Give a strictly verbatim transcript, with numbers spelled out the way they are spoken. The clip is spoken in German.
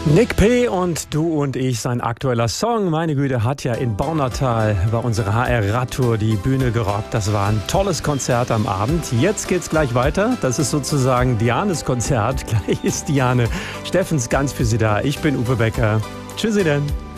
Nick P. und Du und ich, sein aktueller Song. Meine Güte, hat ja in Baunatal bei unserer H R-Radtour die Bühne gerockt. Das war ein tolles Konzert am Abend. Jetzt geht's gleich weiter. Das ist sozusagen Dianes Konzert. Gleich ist Diane Steffens ganz für Sie da. Ich bin Uwe Becker. Tschüssi denn.